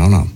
don't know.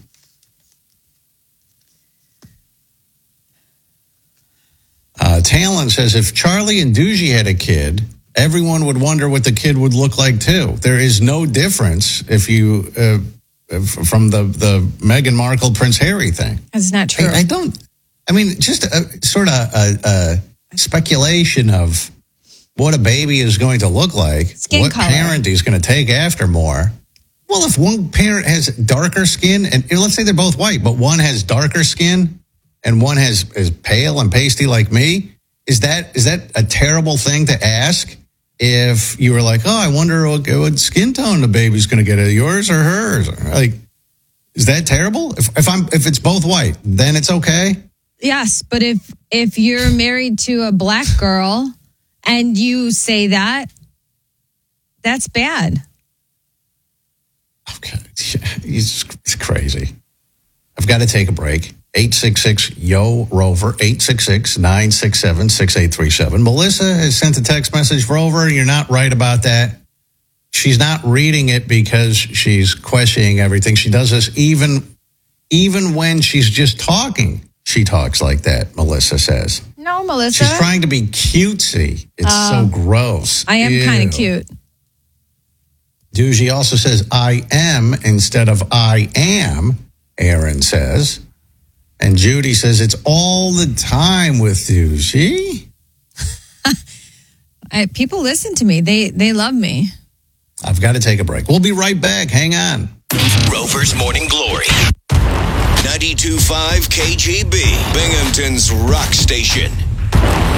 Talon says, if Charlie and Doogie had a kid, everyone would wonder what the kid would look like, too. There is no difference if you from the Meghan Markle, Prince Harry thing. That's not true. Just sort of a speculation of what a baby is going to look like, skin color. Parent he's going to take after more. Well, if one parent has darker skin, and let's say they're both white, but one has darker skin and one is pale and pasty like me, is that a terrible thing to ask? If you were like, oh, I wonder what skin tone the baby's going to get, yours or hers? Like, is that terrible? If it's both white, then it's okay. Yes, but if you're married to a black girl and you say that, that's bad. Okay, it's crazy. I've got to take a break. 866-YO-ROVER, 866-967-6837. Melissa has sent a text message. Rover, you're not right about that. She's not reading it because she's questioning everything. She does this even when she's just talking. She talks like that, Melissa says. No, Melissa. She's trying to be cutesy. It's so gross. I am kind of cute. Doogie also says, I am instead of I am, Aaron says. And Judy says, it's all the time with Doogie. People listen to me. They love me. I've got to take a break. We'll be right back. Hang on. Rover's Morning Glory. 92.5 KGB, Binghamton's rock station.